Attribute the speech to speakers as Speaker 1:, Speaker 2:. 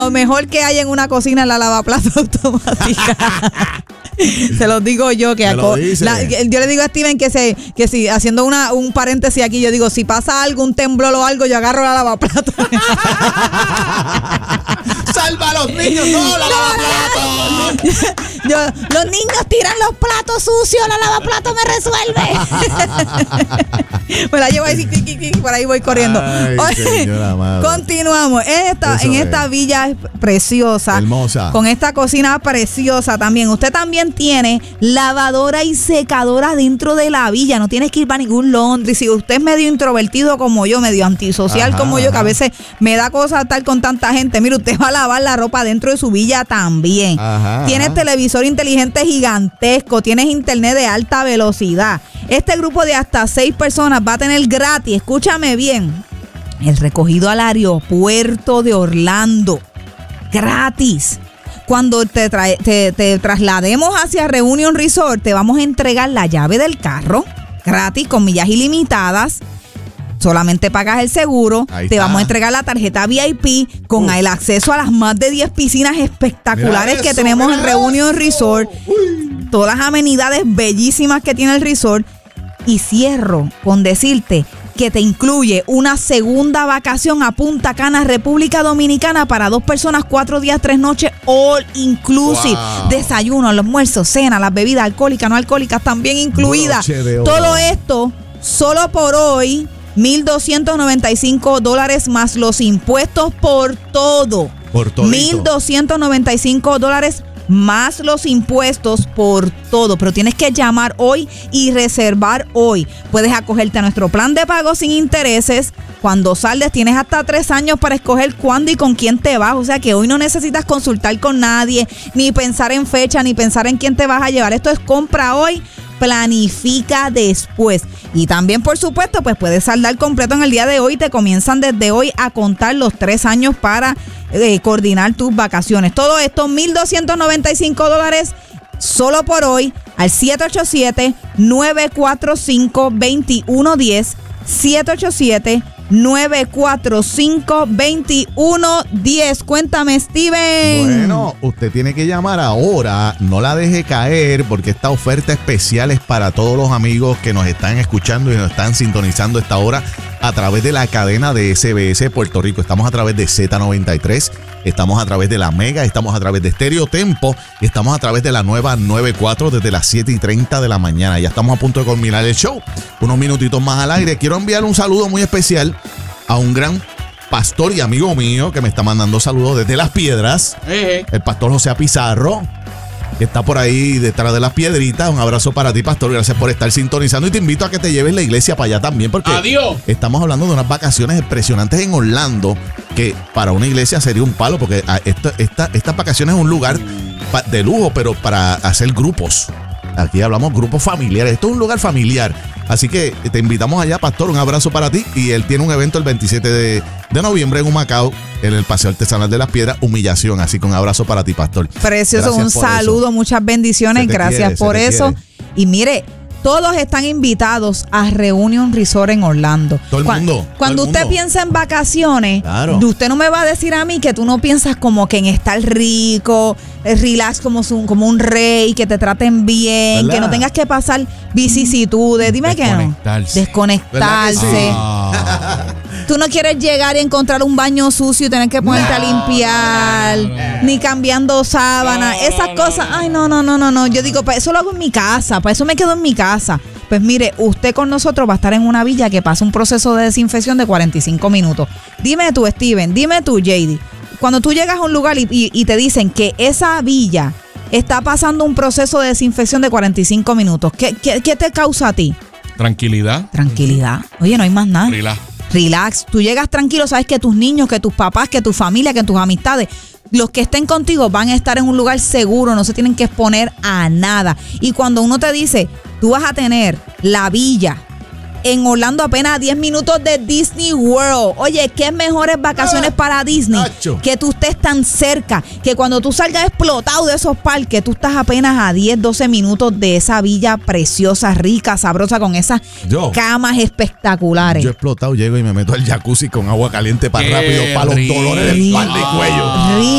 Speaker 1: Lo mejor que hay en una cocina es la lavaplatos automática. Se los digo yo que yo le digo a Steven que si haciendo un paréntesis aquí, yo digo, si pasa algún temblor o algo, yo agarro la lavaplatos.
Speaker 2: ¡Salva a los niños! ¡No, la lavaplatos!
Speaker 1: Los niños tiran los platos sucios, la lavaplatos me resuelve. Me la llevo ahí, por ahí voy corriendo.
Speaker 2: Ay,
Speaker 1: oye, continuamos. En esta villa preciosa.
Speaker 2: Hermosa.
Speaker 1: Con esta cocina preciosa también. Usted también tiene lavadora y secadora dentro de la villa. No tienes que ir para ningún laundry. Si usted es medio introvertido como yo, medio antisocial como yo, que a veces me da cosa estar con tanta gente. Mire, usted va a lavar la ropa dentro de su villa también. Tienes televisor inteligente gigantesco. Tienes internet de alta velocidad. Este grupo de hasta 6 personas va a tener gratis, escúchame bien, el recogido al aeropuerto de Orlando. Gratis. Cuando te traslademos hacia Reunion Resort, te vamos a entregar la llave del carro, gratis, con millas ilimitadas. Solamente pagas el seguro. Te vamos a entregar la tarjeta VIP con el acceso a las más de 10 piscinas espectaculares que tenemos en Reunion Resort. Todas las amenidades bellísimas que tiene el resort. Y cierro con decirte que te incluye una segunda vacación a Punta Cana, República Dominicana, para 2 personas, 4 días, 3 noches, all inclusive. Wow. Desayuno, almuerzo, cena, las bebidas alcohólicas, no alcohólicas también incluidas. Todo esto solo por hoy, $1,295 más los impuestos por todo.
Speaker 2: Por todo.
Speaker 1: $1,295 más los impuestos por todo. Pero tienes que llamar hoy y reservar hoy. Puedes acogerte a nuestro plan de pago sin intereses. Cuando saldes tienes hasta 3 años para escoger cuándo y con quién te vas. O sea que hoy no necesitas consultar con nadie, ni pensar en fecha, ni pensar en quién te vas a llevar. Esto es compra hoy, planifica después. Y también, por supuesto, pues puedes saldar completo en el día de hoy. Te comienzan desde hoy a contar los 3 años para coordinar tus vacaciones. Todo esto, $1,295 solo por hoy al 787-945-2110. 787-945-2110. Cuéntame, Steven.
Speaker 2: Bueno, usted tiene que llamar ahora. No la deje caer, porque esta oferta especial es para todos los amigos que nos están escuchando y nos están sintonizando esta hora a través de la cadena de SBS Puerto Rico. Estamos a través de Z93, estamos a través de la Mega, estamos a través de Stereo Tempo, estamos a través de la nueva 94 desde las 7:30 de la mañana. Ya estamos a punto de culminar el show. Unos minutitos más al aire. Quiero enviar un saludo muy especial a un gran pastor y amigo mío que me está mandando saludos desde Las Piedras, el pastor José Pizarro, que está por ahí detrás de las piedritas. Un abrazo para ti, pastor. Gracias por estar sintonizando. Y te invito a que te lleves la iglesia para allá también, porque estamos hablando de unas vacaciones impresionantes en Orlando, que para una iglesia sería un palo, porque estas vacaciones es un lugar de lujo, pero para hacer grupos. Aquí hablamos grupos familiares. Esto es un lugar familiar. Así que te invitamos allá, pastor. Un abrazo para ti. Y él tiene un evento el 27 de noviembre en Humacao, en el Paseo Artesanal de las Piedras, Humillación. Así que un abrazo para ti, pastor.
Speaker 1: Precioso, gracias, un saludo, eso. Muchas bendiciones. Gracias por eso. Y mire, todos están invitados a Reunion Resort en Orlando.
Speaker 2: Todo el mundo.
Speaker 1: Cuando usted piensa en vacaciones, usted no me va a decir a mí que tú no piensas como que en estar rico, relax como un rey, que te traten bien, ¿verdad? Que no tengas que pasar vicisitudes. Dime que no. Desconectarse. Tú no quieres llegar y encontrar un baño sucio y tener que ponerte a limpiar, ni cambiando sábanas, esas cosas. Ay, no. Yo digo, para eso lo hago en mi casa, para eso me quedo en mi casa. Pues mire, usted con nosotros va a estar en una villa que pasa un proceso de desinfección de 45 minutos. Dime tú, Steven, dime tú, JD, cuando tú llegas a un lugar y te dicen que esa villa está pasando un proceso de desinfección de 45 minutos, ¿qué te causa a ti?
Speaker 3: Tranquilidad.
Speaker 1: Oye, no hay más nada.
Speaker 3: Relax.
Speaker 1: Tú llegas tranquilo, sabes que tus niños, que tus papás, que tu familia, que tus amistades, los que estén contigo van a estar en un lugar seguro, no se tienen que exponer a nada. Y cuando uno te dice, tú vas a tener la villa en Orlando, apenas a 10 minutos de Disney World. Oye, ¿qué mejores vacaciones para Disney?
Speaker 2: Nacho.
Speaker 1: Que tú estés tan cerca, que cuando tú salgas explotado de esos parques, tú estás apenas a 10, 12 minutos de esa villa preciosa, rica, sabrosa, con esas camas espectaculares.
Speaker 2: Yo he explotado, llego y me meto al jacuzzi con agua caliente para
Speaker 3: Qué
Speaker 2: rápido, para los
Speaker 3: rico.
Speaker 2: dolores de espalda y cuello.